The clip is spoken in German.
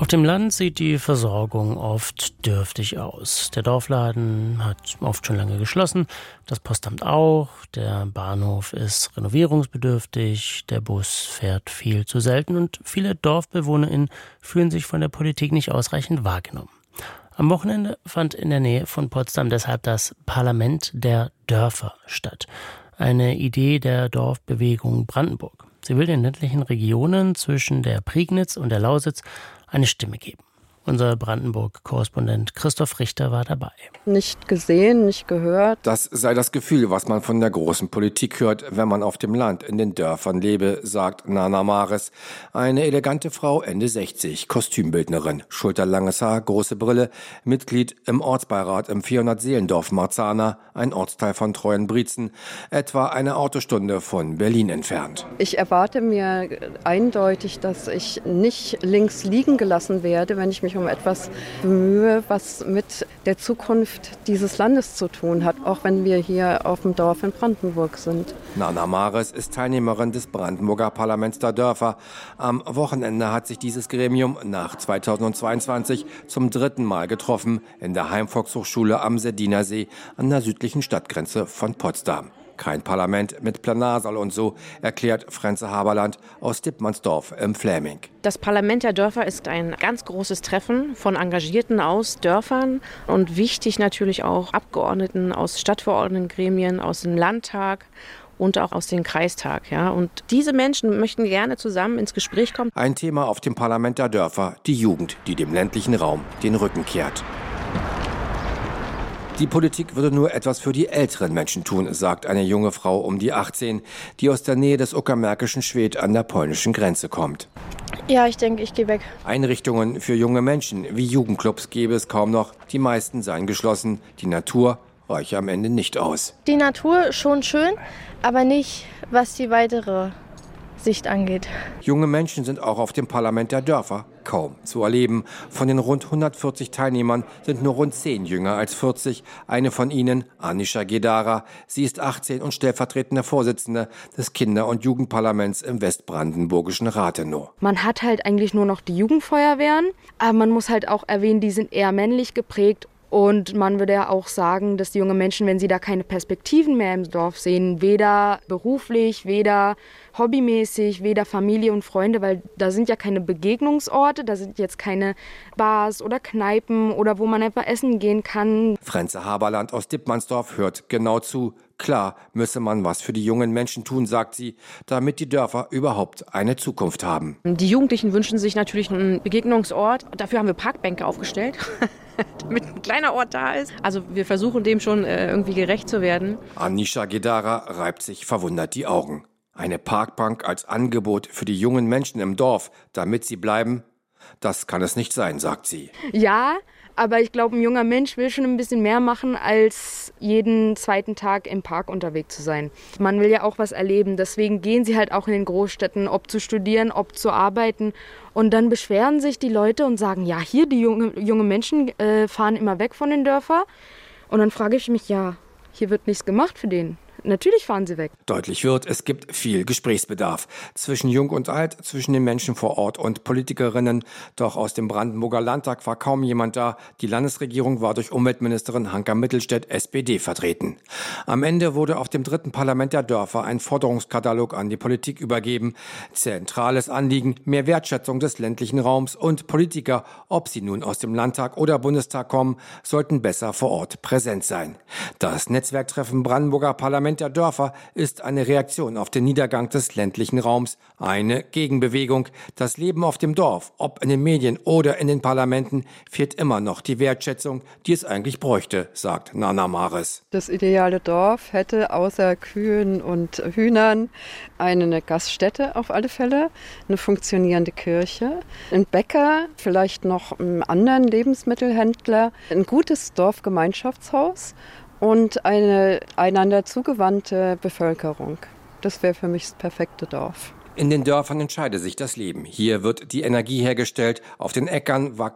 Auf dem Land sieht die Versorgung oft dürftig aus. Der Dorfladen hat oft schon lange geschlossen, das Postamt auch, der Bahnhof ist renovierungsbedürftig, der Bus fährt viel zu selten und viele DorfbewohnerInnen fühlen sich von der Politik nicht ausreichend wahrgenommen. Am Wochenende fand in der Nähe von Potsdam deshalb das Parlament der Dörfer statt. Eine Idee der Dorfbewegung Brandenburg. Sie will den ländlichen Regionen zwischen der Prignitz und der Lausitz eine Stimme geben. Unser Brandenburg-Korrespondent Christoph Richter war dabei. Nicht gesehen, nicht gehört. Das sei das Gefühl, was man von der großen Politik hört, wenn man auf dem Land in den Dörfern lebe, sagt Nana Mares. Eine elegante Frau, Ende 60, Kostümbildnerin, schulterlanges Haar, große Brille, Mitglied im Ortsbeirat im 400-Seelendorf Marzahner, ein Ortsteil von Treuenbrietzen, etwa eine Autostunde von Berlin entfernt. Ich erwarte mir eindeutig, dass ich nicht links liegen gelassen werde, wenn ich mich um etwas bemühe, was mit der Zukunft dieses Landes zu tun hat, auch wenn wir hier auf dem Dorf in Brandenburg sind. Nana Mares ist Teilnehmerin des Brandenburger Parlaments der Dörfer. Am Wochenende hat sich dieses Gremium nach 2022 zum 3. Mal getroffen in der Heimvolkshochschule am Sendiner See an der südlichen Stadtgrenze von Potsdam. Kein Parlament mit Plenarsaal und so, erklärt Frenze Haberland aus Dittmannsdorf im Fläming. Das Parlament der Dörfer ist ein ganz großes Treffen von Engagierten aus Dörfern und wichtig natürlich auch Abgeordneten aus Stadtverordnetengremien, aus dem Landtag und auch aus dem Kreistag. Ja. Und diese Menschen möchten gerne zusammen ins Gespräch kommen. Ein Thema auf dem Parlament der Dörfer, die Jugend, die dem ländlichen Raum den Rücken kehrt. Die Politik würde nur etwas für die älteren Menschen tun, sagt eine junge Frau um die 18, die aus der Nähe des Uckermärkischen Schwedt an der polnischen Grenze kommt. Ja, ich denke, ich gehe weg. Einrichtungen für junge Menschen wie Jugendclubs gäbe es kaum noch. Die meisten seien geschlossen. Die Natur reiche am Ende nicht aus. Die Natur schon schön, aber nicht, was die weitere Sicht angeht. Junge Menschen sind auch auf dem Parlament der Dörfer kaum zu erleben. Von den rund 140 Teilnehmern sind nur rund 10 jünger als 40. Eine von ihnen, Anisha Gedara, sie ist 18 und stellvertretende Vorsitzende des Kinder- und Jugendparlaments im westbrandenburgischen Rathenow. Man hat halt eigentlich nur noch die Jugendfeuerwehren, aber man muss halt auch erwähnen, die sind eher männlich geprägt. Und man würde ja auch sagen, dass die jungen Menschen, wenn sie da keine Perspektiven mehr im Dorf sehen, weder beruflich, weder hobbymäßig, weder Familie und Freunde, weil da sind ja keine Begegnungsorte, da sind jetzt keine Bars oder Kneipen oder wo man einfach essen gehen kann. Frenze Haberland aus Dittmannsdorf hört genau zu. Klar müsse man was für die jungen Menschen tun, sagt sie, damit die Dörfer überhaupt eine Zukunft haben. Die Jugendlichen wünschen sich natürlich einen Begegnungsort. Dafür haben wir Parkbänke aufgestellt, damit ein kleiner Ort da ist. Also wir versuchen dem schon irgendwie gerecht zu werden. Anisha Gedara reibt sich verwundert die Augen. Eine Parkbank als Angebot für die jungen Menschen im Dorf, damit sie bleiben? Das kann es nicht sein, sagt sie. Ja, aber ich glaube, ein junger Mensch will schon ein bisschen mehr machen, als jeden zweiten Tag im Park unterwegs zu sein. Man will ja auch was erleben, deswegen gehen sie halt auch in den Großstädten, ob zu studieren, ob zu arbeiten. Und dann beschweren sich die Leute und sagen, ja, hier, die junge Menschen fahren immer weg von den Dörfern. Und dann frage ich mich, ja, hier wird nichts gemacht für den. Natürlich fahren sie weg. Deutlich wird, es gibt viel Gesprächsbedarf. Zwischen Jung und Alt, zwischen den Menschen vor Ort und Politikerinnen. Doch aus dem Brandenburger Landtag war kaum jemand da. Die Landesregierung war durch Umweltministerin Hanka Mittelstädt, SPD, vertreten. Am Ende wurde auf dem 3. Parlament der Dörfer ein Forderungskatalog an die Politik übergeben. Zentrales Anliegen, mehr Wertschätzung des ländlichen Raums und Politiker, ob sie nun aus dem Landtag oder Bundestag kommen, sollten besser vor Ort präsent sein. Das Netzwerktreffen Brandenburger Parlament der Dörfer ist eine Reaktion auf den Niedergang des ländlichen Raums, eine Gegenbewegung. Das Leben auf dem Dorf, ob in den Medien oder in den Parlamenten, fehlt immer noch die Wertschätzung, die es eigentlich bräuchte, sagt Nana Mares. Das ideale Dorf hätte außer Kühen und Hühnern eine Gaststätte auf alle Fälle, eine funktionierende Kirche, einen Bäcker, vielleicht noch einen anderen Lebensmittelhändler, ein gutes Dorfgemeinschaftshaus und eine einander zugewandte Bevölkerung. Das wäre für mich das perfekte Dorf. In den Dörfern entscheidet sich das Leben. Hier wird die Energie hergestellt, auf den Äckern wachsen